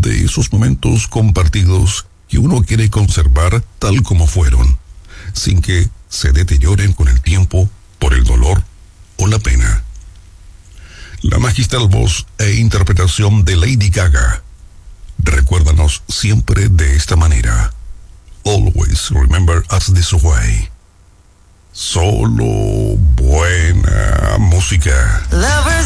de esos momentos compartidos que uno quiere conservar tal como fueron, sin que se deterioren con el tiempo por el dolor o la pena. La magistral voz e interpretación de Lady Gaga. Recuérdanos siempre de esta manera. Always remember us this way. Solo buena música. Lovers